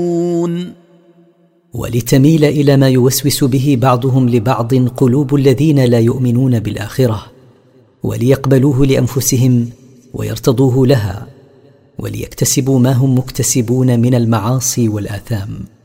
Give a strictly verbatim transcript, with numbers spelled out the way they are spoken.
ولتميل إلى ما يوسوس به بعضهم لبعض قلوب الذين لا يؤمنون بالآخرة، وليقبلوه لأنفسهم ويرتضوه لها، وليكتسبوا ما هم مكتسبون من المعاصي والآثام.